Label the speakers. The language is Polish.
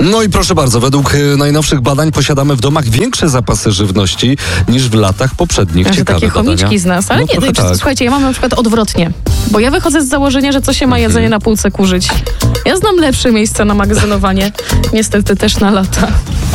Speaker 1: No i proszę bardzo, według najnowszych badań posiadamy w domach większe zapasy żywności niż w latach poprzednich.
Speaker 2: Że
Speaker 1: Ciekawe
Speaker 2: takie
Speaker 1: badania.
Speaker 2: chomiczki z nas. Ale
Speaker 1: No
Speaker 2: nie,
Speaker 1: tak.
Speaker 2: słuchajcie, ja mam na przykład odwrotnie. Bo ja wychodzę z założenia, że co się ma jedzenie na półce kurzyć. Ja znam lepsze miejsce na magazynowanie. Niestety też na lata.